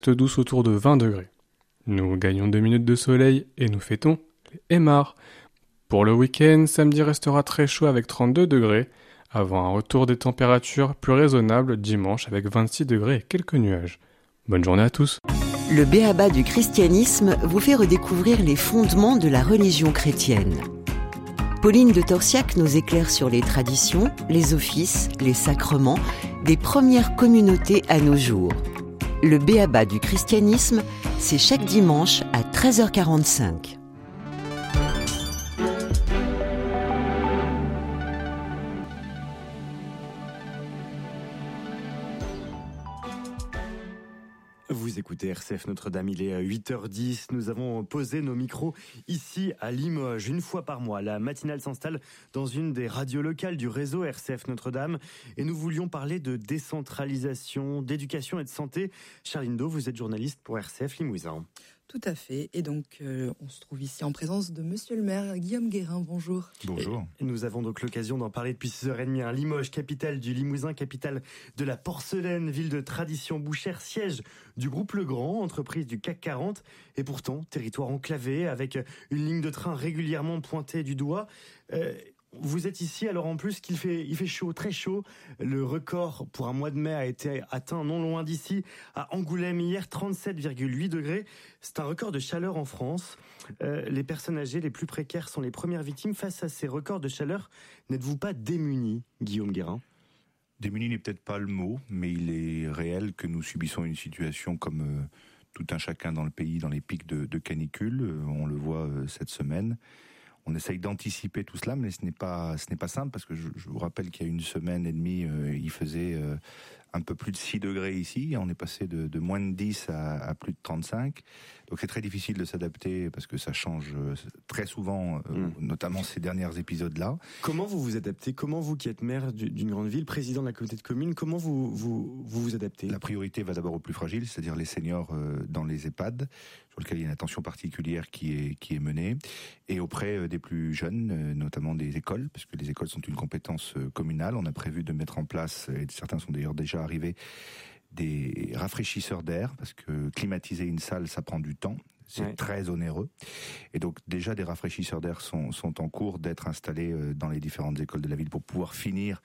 douce autour de 20 degrés. Nous gagnons 2 minutes de soleil et nous fêtons les Aymars. Pour le week-end, samedi restera très chaud avec 32 degrés, avant un retour des températures plus raisonnables dimanche avec 26 degrés et quelques nuages. Bonne journée à tous. Le b.a.-ba du christianisme vous fait redécouvrir les fondements de la religion chrétienne. Pauline de Torsiac nous éclaire sur les traditions, les offices, les sacrements des premières communautés à nos jours. Le b.a.-ba du christianisme, c'est chaque dimanche à 13h45. Vous écoutez RCF Notre-Dame, il est 8h10. Nous avons posé nos micros ici à Limoges. Une fois par mois, la matinale s'installe dans une des radios locales du réseau RCF Notre-Dame. Et nous voulions parler de décentralisation, d'éducation et de santé. Charline Do, vous êtes journaliste pour RCF Limousin. Tout à fait. Et donc, on se trouve ici en présence de Monsieur le maire, Guillaume Guérin. Bonjour. Bonjour. Et nous avons donc l'occasion d'en parler depuis 6h30. Limoges, capitale du Limousin, capitale de la porcelaine, ville de tradition bouchère, siège du groupe Legrand, entreprise du CAC 40. Et pourtant, territoire enclavé, avec une ligne de train régulièrement pointée du doigt. Vous êtes ici, alors en plus qu'il il fait chaud, très chaud. Le record pour un mois de mai a été atteint non loin d'ici, à Angoulême hier, 37,8 degrés. C'est un record de chaleur en France. Les personnes âgées les plus précaires sont les premières victimes. Face à ces records de chaleur, n'êtes-vous pas démunis, Guillaume Guérin ? Démunis n'est peut-être pas le mot, mais il est réel que nous subissons une situation comme tout un chacun dans le pays, dans les pics de canicule. On le voit cette semaine. On essaye d'anticiper tout cela, mais ce n'est pas simple, parce que je vous rappelle qu'il y a une semaine et demie, il faisait un peu plus de 6 degrés ici. On est passé de moins de 10 à plus de 35. Donc c'est très difficile de s'adapter, parce que ça change très souvent, notamment ces derniers épisodes-là. Comment vous vous adaptez ? Comment vous, qui êtes maire d'une grande ville, président de la communauté de communes, comment vous adaptez ? La priorité va d'abord aux plus fragiles, c'est-à-dire les seniors dans les EHPAD, sur lesquels il y a une attention particulière qui est menée, et auprès des plus jeunes, notamment des écoles, parce que les écoles sont une compétence communale. On a prévu de mettre en place, et certains sont d'ailleurs déjà arrivés, des rafraîchisseurs d'air, parce que climatiser une salle, ça prend du temps. C'est très onéreux. Et donc déjà des rafraîchisseurs d'air sont en cours d'être installés dans les différentes écoles de la ville pour pouvoir finir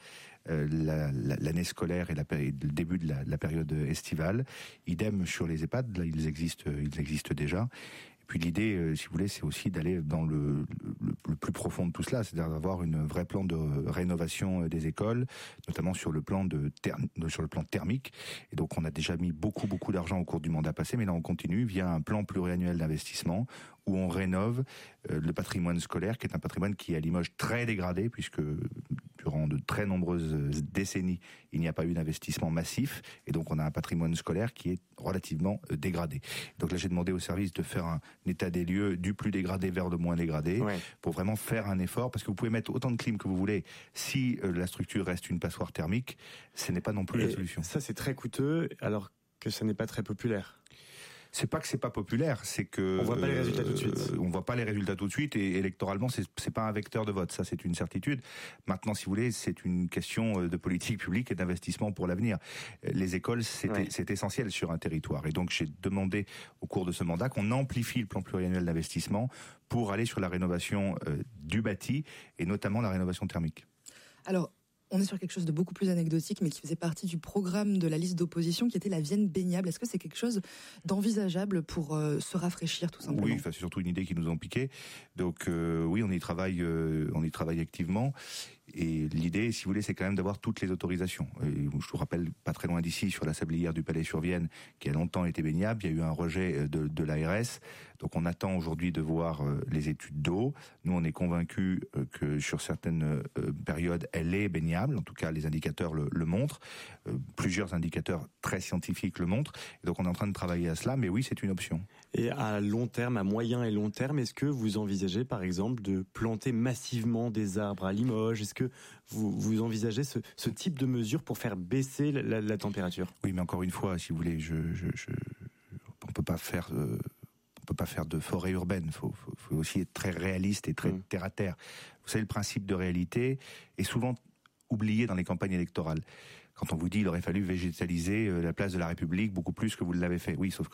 l'année scolaire et le début de la période estivale. Idem sur les EHPAD, là ils existent déjà. Et puis l'idée, si vous voulez, c'est aussi d'aller dans le plus profond de tout cela, c'est-à-dire d'avoir un vrai plan de rénovation des écoles, notamment sur le plan thermique. Et donc on a déjà mis beaucoup d'argent au cours du mandat passé, mais là on continue via un plan pluriannuel d'investissement où on rénove le patrimoine scolaire, qui est un patrimoine qui est à Limoges très dégradé, puisque durant de très nombreuses décennies, il n'y a pas eu d'investissement massif, et donc on a un patrimoine scolaire qui est relativement dégradé. Donc là, j'ai demandé au service de faire un état des lieux du plus dégradé vers le moins dégradé, pour vraiment faire un effort, parce que vous pouvez mettre autant de clim que vous voulez, si la structure reste une passoire thermique, ce n'est pas non plus la solution. Ça, c'est très coûteux, alors que ça n'est pas très populaire. C'est pas que c'est pas populaire, c'est que on voit pas les résultats tout de suite. On voit pas les résultats tout de suite, et électoralement c'est pas un vecteur de vote, ça c'est une certitude. Maintenant, si vous voulez, c'est une question de politique publique et d'investissement pour l'avenir. Les écoles, c'est essentiel sur un territoire, et donc j'ai demandé au cours de ce mandat qu'on amplifie le plan pluriannuel d'investissement pour aller sur la rénovation du bâti, et notamment la rénovation thermique. Alors, on est sur quelque chose de beaucoup plus anecdotique, mais qui faisait partie du programme de la liste d'opposition, qui était la Vienne baignable. Est-ce que c'est quelque chose d'envisageable pour se rafraîchir, tout simplement ? Oui, c'est surtout une idée qui nous ont piqué. Donc oui, on y travaille activement. Et l'idée, si vous voulez, c'est quand même d'avoir toutes les autorisations. Et je vous rappelle, pas très loin d'ici, sur la sablière du Palais-sur-Vienne, qui a longtemps été baignable, il y a eu un rejet de l'ARS. Donc on attend aujourd'hui de voir les études d'eau. Nous, on est convaincus que sur certaines périodes, elle est baignable. En tout cas, les indicateurs le montrent. Plusieurs indicateurs très scientifiques le montrent. Et donc on est en train de travailler à cela, mais oui, c'est une option. Et à long terme, à moyen et long terme, est-ce que vous envisagez, par exemple, de planter massivement des arbres à Limoges ? Est-ce que vous envisagez ce type de mesure pour faire baisser la température ? Oui, mais encore une fois, si vous voulez, on peut pas faire de forêt urbaine. Il faut aussi être très réaliste et très terre à terre. Vous savez, le principe de réalité est souvent oublié dans les campagnes électorales. Quand on vous dit qu'il aurait fallu végétaliser la place de la République beaucoup plus que vous l'avez fait. Oui, sauf